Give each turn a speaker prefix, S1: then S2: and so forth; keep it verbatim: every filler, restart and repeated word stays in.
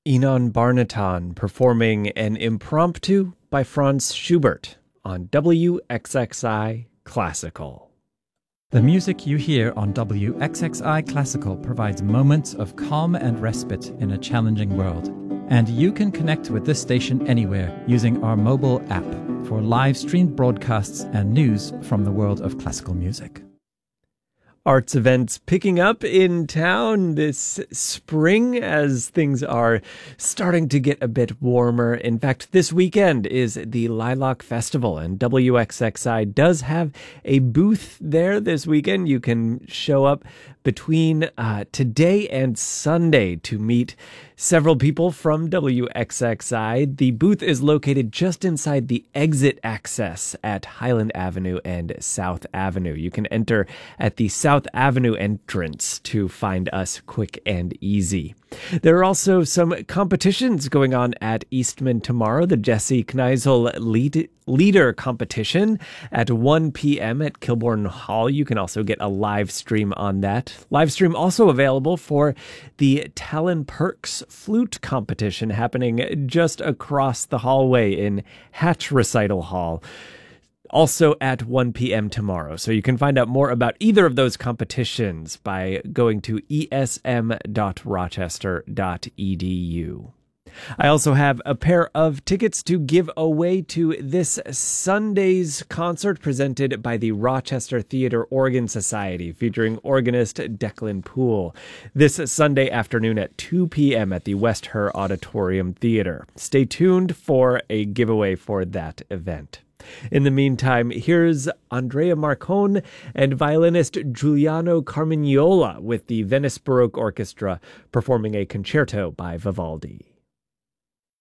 S1: Inon Barnaton performing an impromptu by Franz Schubert on W X X I Classical.
S2: The music you hear on W X X I Classical provides moments of calm and respite in a challenging world. And you can connect with this station anywhere using our mobile app for live-streamed broadcasts and news from the world of classical music.
S1: Arts events picking up in town this spring as things are starting to get a bit warmer. In fact, this weekend is the Lilac Festival, and W X X I does have a booth there this weekend. You can show up between uh, today and Sunday to meet several people from W X X I. The booth is located just inside the exit access at Highland Avenue and South Avenue. You can enter at the South Avenue entrance to find us quick and easy. There are also some competitions going on at Eastman tomorrow. The Jesse Kneisel lead, Leader competition at one p.m. at Kilbourne Hall. You can also get a live stream on that. Live stream also available for the Talon Perks flute competition happening just across the hallway in Hatch Recital Hall. Also at one p.m. tomorrow. So you can find out more about either of those competitions by going to e s m dot rochester dot e d u. I also have a pair of tickets to give away to this Sunday's concert presented by the Rochester Theatre Organ Society, featuring organist Declan Poole, this Sunday afternoon at two p.m. at the West Her Auditorium Theatre. Stay tuned for a giveaway for that event. In the meantime, here's Andrea Marcon and violinist Giuliano Carmignola with the Venice Baroque Orchestra performing a concerto by Vivaldi.